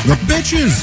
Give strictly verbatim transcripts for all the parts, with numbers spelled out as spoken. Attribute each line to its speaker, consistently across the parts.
Speaker 1: The bitches.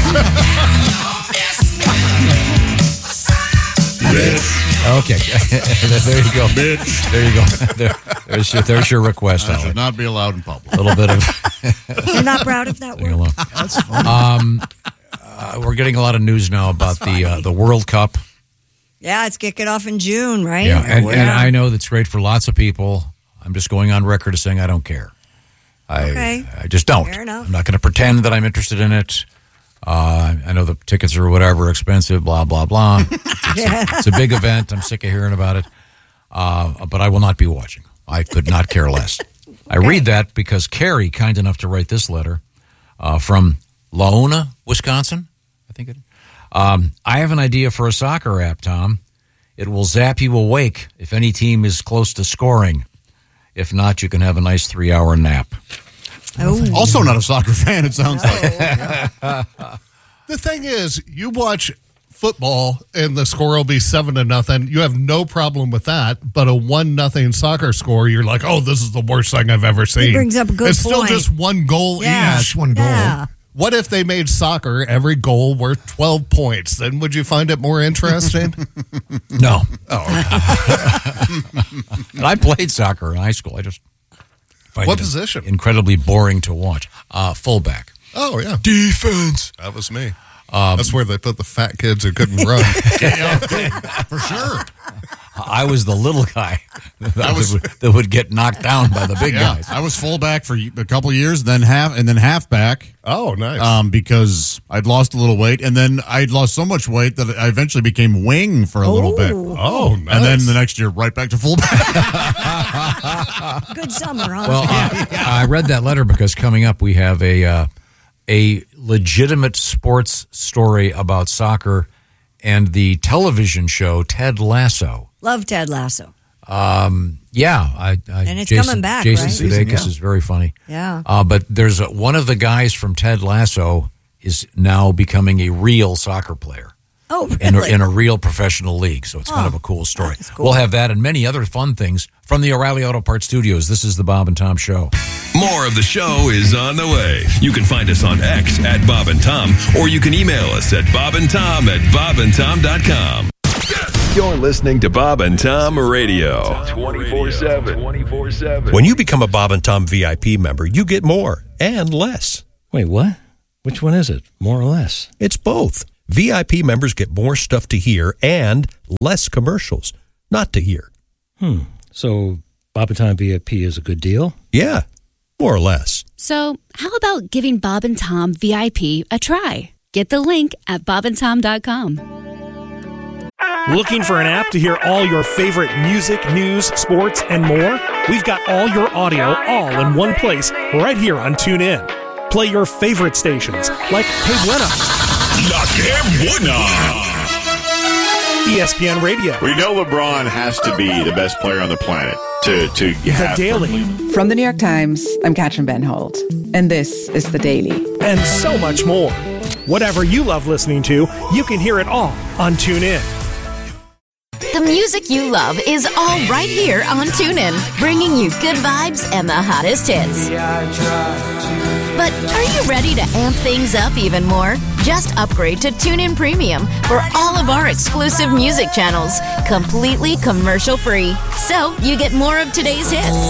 Speaker 2: Bitch. Okay. There you go.
Speaker 1: Bitch.
Speaker 2: There you go. There, there's, your, there's your request.
Speaker 1: That should not be allowed in public.
Speaker 2: A little bit of...
Speaker 3: You're not proud of that word?
Speaker 2: That's funny. Um, uh, we're getting a lot of news now about the uh, the World Cup.
Speaker 3: Yeah, it's kicking off in June, right?
Speaker 2: Yeah, and, and I know that's great for lots of people. I'm just going on record as saying I don't care. I,
Speaker 3: Okay.
Speaker 2: I just don't.
Speaker 3: Fair enough.
Speaker 2: I'm not going to pretend that I'm interested in it. Uh, I know the tickets are whatever, expensive, blah, blah, blah. It's,
Speaker 3: Yeah.
Speaker 2: a, it's a big event. I'm sick of hearing about it. Uh, but I will not be watching. I could not care less. I read that because Carrie, kind enough to write this letter uh, from Laona, Wisconsin, I think it is. Um, I have an idea for a soccer app, Tom. It will zap you awake if any team is close to scoring. If not, you can have a nice three-hour nap.
Speaker 3: Oh.
Speaker 1: Also not a soccer fan, it sounds like. The thing is, you watch football and the score will be seven to nothing. You have no problem with that, but a one nothing soccer score, you're like, oh, this is the worst thing I've ever seen.
Speaker 3: He brings up a good
Speaker 1: It's
Speaker 3: point.
Speaker 1: still just one goal
Speaker 3: Yeah.
Speaker 1: each.
Speaker 3: It's one goal. Yeah.
Speaker 1: What if they made soccer every goal worth twelve points? Then would you find it more interesting?
Speaker 2: No.
Speaker 1: Oh.
Speaker 2: And I played soccer in high school. I just find
Speaker 1: What
Speaker 2: it
Speaker 1: position?
Speaker 2: incredibly boring to watch. Uh, fullback.
Speaker 1: Oh, yeah.
Speaker 2: Defense.
Speaker 1: That was me.
Speaker 2: Um,
Speaker 1: That's where they put the fat kids who couldn't run.
Speaker 2: For sure. I was the little guy that, was, would, that would get knocked down by the big
Speaker 4: Yeah,
Speaker 2: guys.
Speaker 4: I was fullback for a couple of years, then half, and then halfback.
Speaker 1: Oh, nice.
Speaker 4: Um, because I'd lost a little weight, and then I'd lost so much weight that I eventually became wing for a little bit.
Speaker 1: Oh, nice.
Speaker 4: And then the next year, right back to fullback.
Speaker 3: Good summer, huh?
Speaker 2: Well, uh, I read that letter because coming up we have a uh, a legitimate sports story about soccer and the television show Ted Lasso.
Speaker 3: Love Ted Lasso.
Speaker 2: Um, yeah, I, I,
Speaker 3: And it's
Speaker 2: Jason,
Speaker 3: coming back,
Speaker 2: Jason
Speaker 3: right?
Speaker 2: Sudeikis
Speaker 3: Yeah.
Speaker 2: is very funny.
Speaker 3: Yeah.
Speaker 2: Uh, but there's a, one of the guys from Ted Lasso is now becoming a real soccer player.
Speaker 3: Oh,
Speaker 2: in a,
Speaker 3: really?
Speaker 2: in a real professional league. So it's kind
Speaker 3: Oh,
Speaker 2: of a cool story.
Speaker 3: cool.
Speaker 2: We'll have that and many other fun things from the O'Reilly Auto Parts Studios. This is the Bob and Tom Show.
Speaker 5: More of the show is on the way. You can find us on X at Bob and Tom, or you can email us at bob and tom at bob and tom dot com. You're listening to Bob and Tom Radio. twenty-four seven. twenty-four seven.
Speaker 6: When you become a Bob and Tom V I P member, you get more and less.
Speaker 7: Wait, what? Which one is it? More or less?
Speaker 6: It's both. V I P members get more stuff to hear and less commercials not to hear.
Speaker 7: Hmm. So Bob and Tom V I P is a good deal?
Speaker 6: Yeah, more or less.
Speaker 8: So how about giving Bob and Tom V I P a try? Get the link at bob and tom dot com.
Speaker 9: Looking for an app to hear all your favorite music, news, sports, and more? We've got all your audio all in one place right here on TuneIn. Play your favorite stations like Hey Buena,
Speaker 5: La Que Buena.
Speaker 9: E S P N Radio,
Speaker 10: We know LeBron has to be the best player on the planet to, to
Speaker 9: The
Speaker 10: have.
Speaker 9: Daily,
Speaker 11: From the New York Times, I'm Katrin Ben Holt, and this is The Daily.
Speaker 9: and so much more. Whatever you love listening to, you can hear it all on TuneIn.
Speaker 12: The music you love is all right here on TuneIn, bringing you good vibes and the hottest hits. But are you ready to amp things up even more? Just upgrade to TuneIn Premium for all of our exclusive music channels, completely commercial-free. So you get more of today's hits,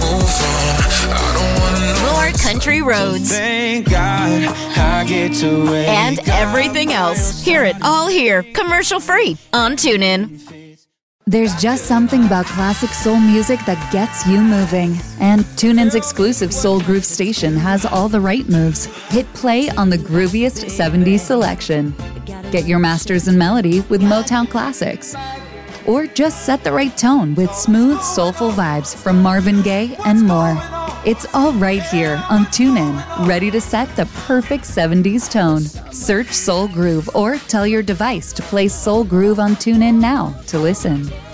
Speaker 12: more country roads,
Speaker 13: Thank God I get to wake
Speaker 12: and everything else. Hear it all here, commercial-free on TuneIn.
Speaker 14: There's just something about classic soul music that gets you moving. And TuneIn's exclusive Soul Groove station has all the right moves. Hit play on the grooviest seventies selection. Get your masters in melody with Motown classics. Or just set the right tone with smooth, soulful vibes from Marvin Gaye and more. It's all right here on TuneIn, ready to set the perfect seventies tone. Search Soul Groove or tell your device to play Soul Groove on TuneIn now to listen.